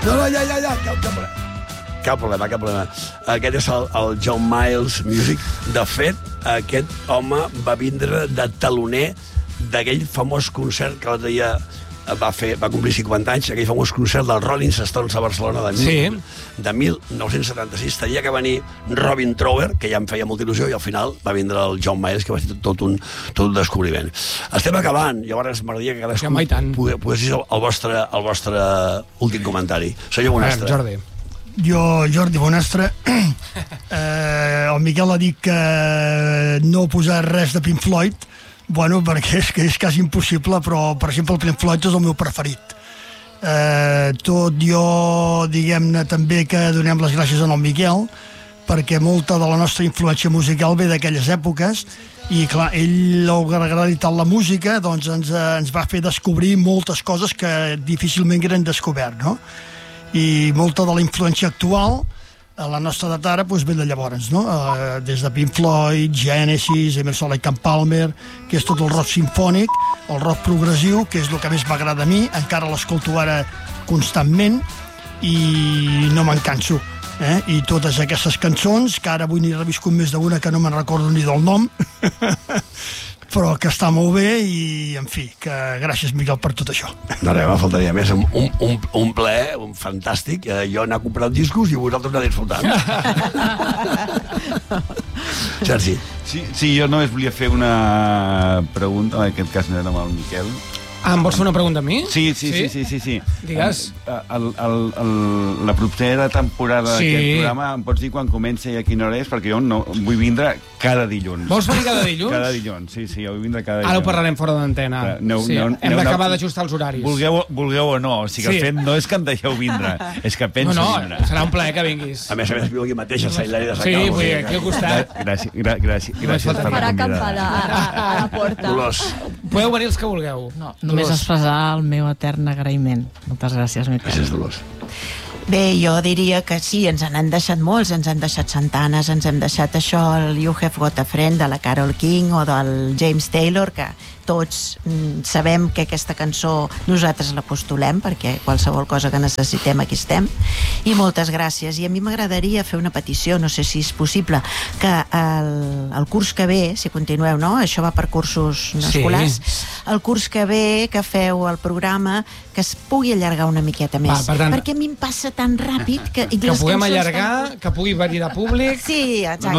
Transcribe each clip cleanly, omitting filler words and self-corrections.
No, cap problema. Aquest és el John Miles Music. De fet, aquest home va vindre de taloner d'aquell famós concert que l'altre dia va complir 50 anys, aquell famós concert dels Rolling Stones a Barcelona de 1976. Tenia que venir Robin Trower, que ja em feia molta il·lusió, i al final va vindre el John Miles, que va ser tot un descobriment. Estem acabant, llavors m'agradaria que cadascú pogués el vostre últim comentari. Senyor Bonastre. Jordi. Jo, Jordi Bonastre, el Miquel ha dit que no posar res de Pink Floyd, bueno, perquè és quasi impossible, però, per exemple, el Pink Floyd és el meu preferit. Tot jo, diguem-ne, també que donem les gràcies al Miquel, perquè molta de la nostra influència musical ve d'aquelles èpoques, i clar, ell, el que agrada tant la música, doncs ens va fer descobrir moltes coses que difícilment eren descobert, no? I molta de la influència actual, la nostra data ara, ve de llavors, no? Des de Pink Floyd, Genesis, Emerson, Lake and Palmer, que és tot el rock simfònic, el rock progressiu, que és el que més m'agrada a mi, encara l'escolto ara constantment i no me'n canso. I totes aquestes cançons, que ara avui n'he reviscut més d'una que no me'n recordo ni del nom, però que està molt bé i, en fi, que gràcies, Miquel, per tot això. No, res, me faltaria més. Un plaer, un fantàstic. Jo anar comprant discos i vosaltres anar disfrutant. Sergi. Sí, jo només volia fer una pregunta, en aquest cas no era amb el Miquel. Em vols fer una pregunta a mi? Sí. Digues. La propera temporada d'aquest programa em pots dir quan comença i a quina hora és? Perquè jo no vull vindre cada dilluns. Vols venir cada dilluns? Cada dilluns, sí, jo vull vindre cada dilluns. Ara ho parlarem fora d'antena. Hem d'acabar d'ajustar els horaris. Vulgueu o no, o sigui, el fet no és que em deixeu vindre, és que penso vindre. Serà un plaer que vinguis. A més, viu aquí mateix, a Sant Hilari de Sacalm. Sí, vull dir, aquí al costat. Gràcies per farà la acampada a la porta. Dolors. Podeu venir els que vulgueu. No, només expressar el meu etern agraïment. Moltes gràcies, Miquel. Gràcies, Dolors. Bé, jo diria que sí, ens n'han deixat molts, ens han deixat Santanes, ens hem deixat això, el You Have Got a Friend de la Carole King o del James Taylor, que tots sabem que aquesta cançó nosaltres la postulem, perquè qualsevol cosa que necessitem aquí estem, i moltes gràcies. I a mi m'agradaria fer una petició, no sé si és possible, que el curs que ve, si continueu, no? Això va per cursos escolars, el curs que ve que feu el programa, que es pugui allargar una miqueta més, perquè a mi em passa tan ràpid que puguem allargar, que pugui venir de públic. Sí, exacte.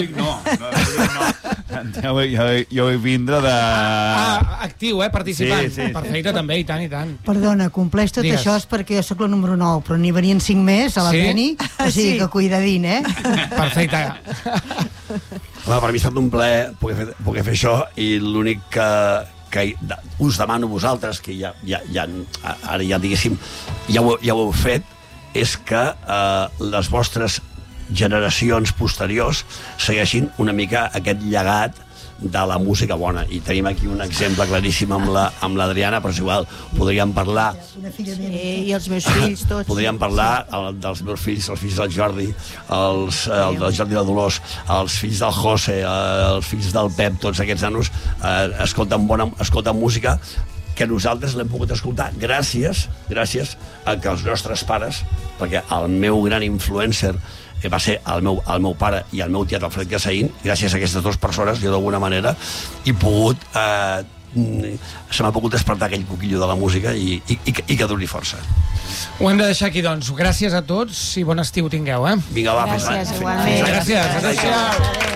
Jo vull vindre de... Actiu, participant. Perfecte, també, i tant. Perdona, compleix tot això és perquè jo sóc la número 9, però n'hi venien 5 més a la Beni, o sigui que cuidadín, Perfecte. Per mi ha estat un plaer poder fer això, i l'únic que us demano a vosaltres, que ara ja diguéssim, ja ho heu fet, és que les vostres generacions posteriors segueixin una mica aquest llegat de la música bona, i tenim aquí un exemple claríssim amb l'Adriana, però és igual, podríem parlar i els meus fills tots, podríem parlar dels meus fills, els fills del Jordi, el del Jordi i la Dolors, els fills del José, els fills del Pep, tots aquests nanos escolten música que nosaltres l'hem pogut escoltar gràcies a que els nostres pares, perquè el meu gran influencer va ser el meu pare i el meu tiet Alfred Cassaín, gràcies a aquestes dues persones jo d'alguna manera he pogut se m'ha pogut despertar aquell coquillo de la música i que doni força. Ho hem de deixar aquí, doncs. Gràcies a tots i bon estiu tingueu, Vinga, va, gràcies, igualment. Gràcies. Adéu-siau.